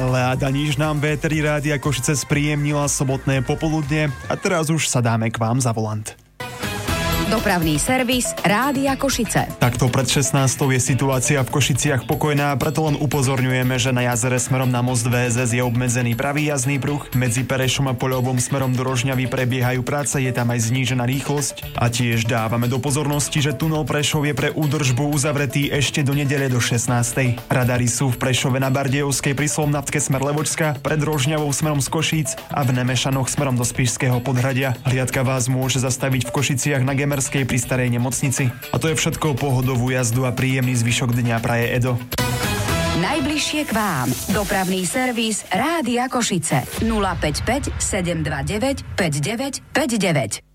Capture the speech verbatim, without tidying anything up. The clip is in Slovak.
Láda níž nám vé tri Rádia Košice spríjemnila sobotné popoludne a teraz už sa dáme k vám za volant. Dopravný servis Rádia Košice. Takto pred šestnástou je situácia v Košiciach pokojná, preto len upozorňujeme, že na jazere smerom na most vé es es je obmedzený pravý jazdný pruh. Medzi Perešom a Poľovom smerom do Rožňavy prebiehajú práce, je tam aj znížená rýchlosť. A tiež dávame do pozornosti, že tunel Prešov je pre údržbu uzavretý ešte do nedele do šestnástej. Radary sú v Prešove na Bardejovskej pri Slomnatke smer Levočska, pred Rožňavou smerom z Košíc a v Nemešanoch smerom do Spišského Podhradia. Hliadka vás môže zastaviť v Košiciach na Gemer pri starej nemocnici. A to je všetko, pohodovú jazdu a príjemný zvyšok dňa praje Edo. Najbližšie k vám. Dopravný servis Rádia Košice. nula päť päť sedem dva deväť päť deväť päť deväť.